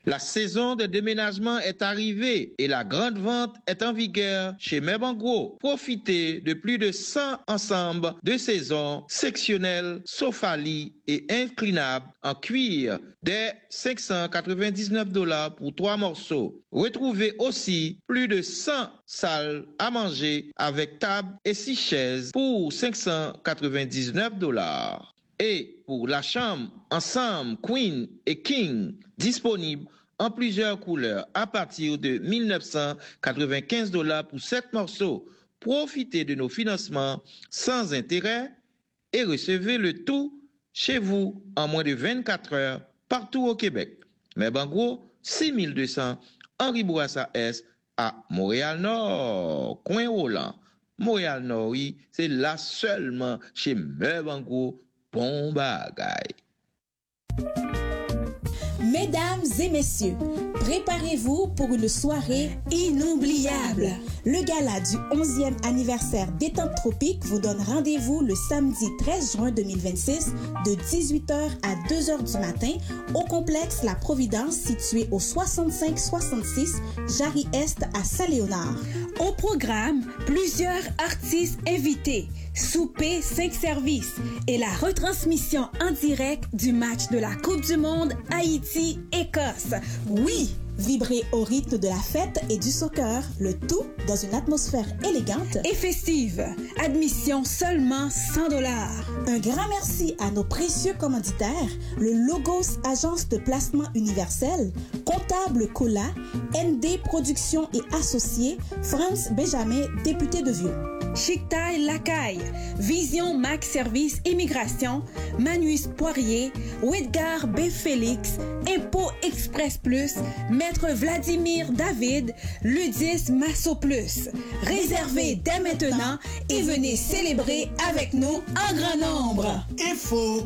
La saison de déménagement est arrivée et la grande vente est en vigueur chez Meb en gros. Profitez de plus de 100 ensembles de saison sectionnels, sofa-lit et inclinables en cuir dès $599 pour 3 morceaux. Retrouvez aussi plus de 100 salles à manger avec table et 6 chaises pour $599. Et pour la chambre ensemble Queen et King disponible en plusieurs couleurs à partir de $1995 pour 7 morceaux. Profitez de nos financements sans intérêt et recevez le tout chez vous en moins de 24 heures partout au Québec. Mais en gros, 6200 Henri Bourassa S à Montréal-Nord, coin Roland. Montréal-Nord, oui, c'est là seulement chez Mebango, bon bagaille. Mesdames et messieurs, préparez-vous pour une soirée inoubliable. Le gala du 11e anniversaire Détente Tropique vous donne rendez-vous le samedi 13 juin 2026 de 18h à 2h du matin au complexe La Providence situé au 6566 Jarry-Est à Saint-Léonard. Au programme, plusieurs artistes invités, souper 5 services et la retransmission en direct du match de la Coupe du Monde Haïti-Écosse. Oui! Vibrez au rythme de la fête et du soccer, le tout dans une atmosphère élégante et festive. Admission seulement $100. Un grand merci à nos précieux commanditaires, le Logos Agence de placement universel, Comptable Cola, ND Productions et Associés, Franz Benjamin, député de Vieux. Chictail Lacaille, Vision Max Service Immigration, Manuis Poirier, Wedgar B. Félix, Impôt Express Plus, Maître Vladimir David, Ludis Masso Plus. Réservez dès maintenant et venez célébrer avec nous en grand nombre. Info